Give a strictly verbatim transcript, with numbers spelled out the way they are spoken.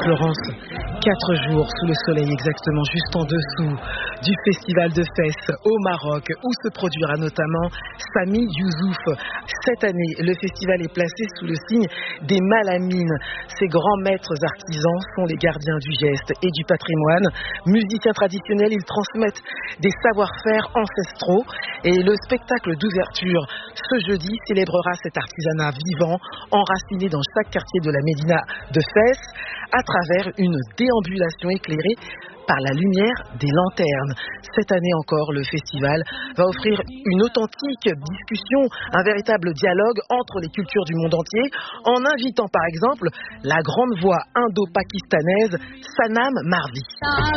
Florence, quatre jours sous le soleil exactement, juste en dessous du festival de Fès au Maroc, où se produira notamment Sami Youssouf. Cette année, le festival est placé sous le signe des Malamines. Ces grands maîtres artisans sont les gardiens du geste et du patrimoine. Musiciens traditionnels, ils transmettent des savoir-faire ancestraux. Et le spectacle d'ouverture ce jeudi célébrera cet artisanat vivant, enraciné dans chaque quartier de la Médina de Fès, à travers une déambulation éclairée par la lumière des lanternes. Cette année encore, le festival va offrir une authentique discussion, un véritable dialogue entre les cultures du monde entier, en invitant par exemple la grande voix indo-pakistanaise Sanam Marvi.